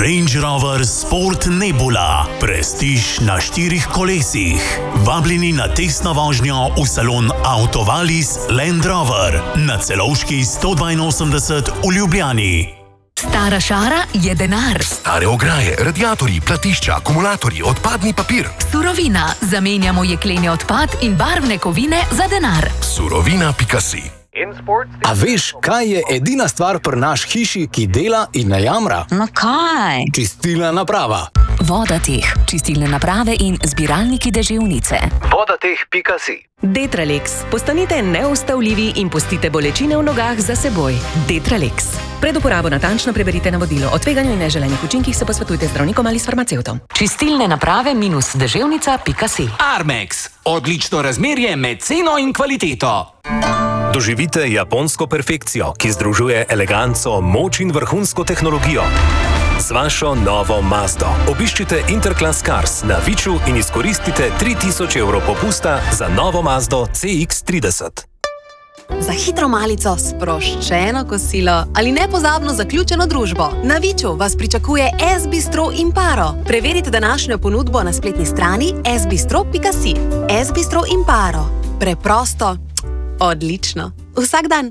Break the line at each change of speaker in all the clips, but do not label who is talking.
Range Rover Sport Nebula. Prestiž na 4 kolesih. Vabljeni na testno vožnjo v salon Autovalis Land Rover na Celovški 182 v Ljubljani.
Stara šara je denar.
Stare ograje, radiatorji, platišča, akumulatorji, odpadni papir.
Surovina. Zamenjamo jekleni odpad in barvne kovine za denar.
Surovina.si.
A veš, kaj je edina stvar pri naš hiši, ki dela in ne jamra?
No kaj?
Čistilna naprava.
Vodateh. Čistilne naprave in zbiralniki deževnice.
Vodateh.si.
Detralex. Postanite neustavljivi in pustite bolečine v nogah za seboj. Detralex. Pred uporabo natančno preberite navodilo. O tveganju in neželenih učinkih se posvetujte z zdravnikom ali s farmacevtom.
Čistilne naprave -deževnica.si.
Armex. Odlično razmerje med ceno in kvaliteto.
Doživite japonsko perfekcijo, ki združuje eleganco, moč in vrhunsko tehnologijo. Z vašo novo Mazdo. Obiščite Interclass Cars na Viču in izkoristite 3000 evrov popusta za novo Mazdo CX-30.
Za hitro malico, sproščeno kosilo ali nepozabno zaključeno družbo. Na Viču vas pričakuje S-Bistro Imparo. Preverite današnjo ponudbo na spletni strani sbistro.si. S-Bistro Imparo. Preprosto, odlično. Vsak dan.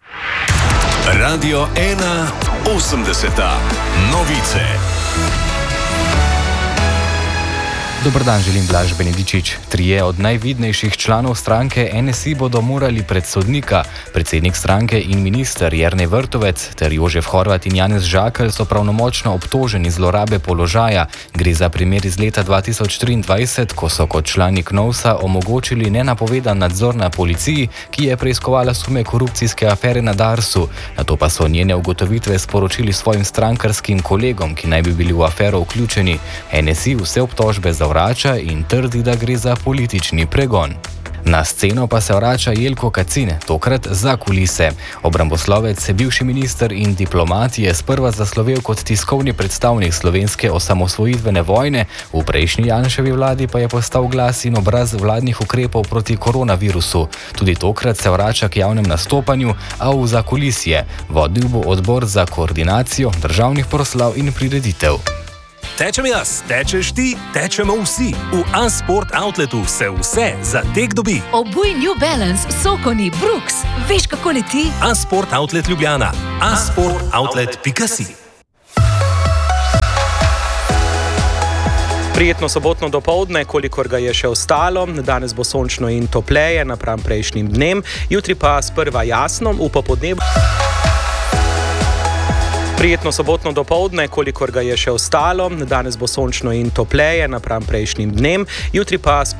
Radio 1 80. Novice.
Dober dan, želim Blaž Benedičič. 3 od najvidnejših članov stranke NSI bodo morali pred sodnika. Predsednik stranke in minister Jernej Vrtovec ter Jožef Horvat in Janez Žakelj so pravnomočno obtoženi zlorabe položaja. Gre za primer iz leta 2023, ko so kot člani KNOVS-a omogočili nenapovedan nadzor na policiji, ki je preiskovala sume korupcijske afere na Darsu. Nato pa so njene ugotovitve sporočili svojim strankarskim kolegom, ki naj bi bili v afero vključeni. NSI vse obtožbe zavrača in trdi, da gre za politični pregon. Na sceno pa se vrača Jelko Kacin, tokrat za kulise. Obramboslovec, bivši minister in diplomat je sprva zaslovel kot tiskovni predstavnik slovenske osamosvojitvene vojne, v prejšnji Janševi vladi pa je postal glas in obraz vladnih ukrepov proti koronavirusu. Tudi tokrat se vrača k javnem nastopanju, a v zakulisje. Vodil bo odbor za koordinacijo državnih proslav in prireditev.
Tečem jaz, tečeš ti, tečemo vsi. V Unsport Outletu se vse za tek dobi.
Obuj New Balance, Sokoni, Brooks. Veš, kako leti?
Unsport Outlet Ljubljana. Unsportoutlet.si.
Prijetno sobotno dopoldne, kolikor ga je še ostalo. Danes bo sončno in topleje napram prejšnjim dnem, jutri pa sprva jasno, v popodnevu. Prijetno sobotno dopoldne, kolikor ga je še ostalo. Danes bo sončno in topleje napram prejšnjim dnem, jutri pa